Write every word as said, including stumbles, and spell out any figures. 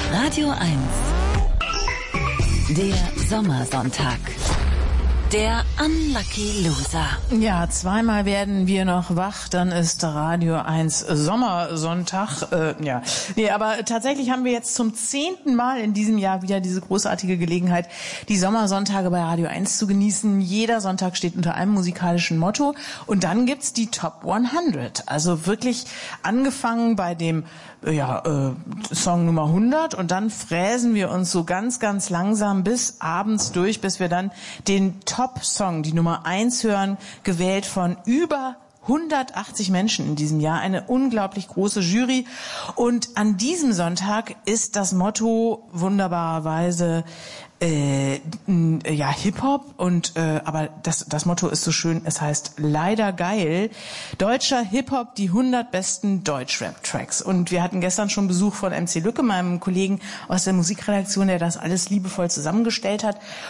Radio eins. Der Sommersonntag. Der Unlucky Loser. Ja, zweimal werden wir noch wach, dann ist Radio eins Sommersonntag. Äh, ja, nee, aber tatsächlich haben wir jetzt zum zehnten Mal in diesem Jahr wieder diese großartige Gelegenheit, die Sommersonntage bei Radio eins zu genießen. Jeder Sonntag steht unter einem musikalischen Motto und dann gibt's die Top hundert. Also wirklich angefangen bei dem ja, äh, Song Nummer hundert und dann fräsen wir uns so ganz, ganz langsam bis abends durch, bis wir dann den Top-Song, die Nummer eins hören, gewählt von über hundertachtzig Menschen in diesem Jahr, eine unglaublich große Jury. Und an diesem Sonntag ist das Motto wunderbarerweise äh, ja Hip-Hop und äh, aber das das Motto ist so schön, es heißt leider geil. Deutscher Hip-Hop, die hundert besten Deutschrap-Tracks. Und wir hatten gestern schon Besuch von M C Lücke, meinem Kollegen aus der Musikredaktion, der das alles liebevoll zusammengestellt hat.